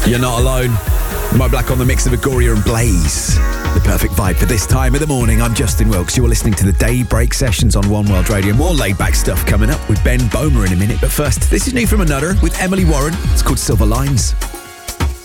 You're not alone. Mo Black on the mix of Agoria and Blaze. The perfect vibe for this time of the morning. I'm Justin Wilkes. You're listening to the Daybreak Sessions on One World Radio. More laid-back stuff coming up with Ben Bomer in a minute. But first, this is new from Another with Emily Warren. It's called Silver Lines.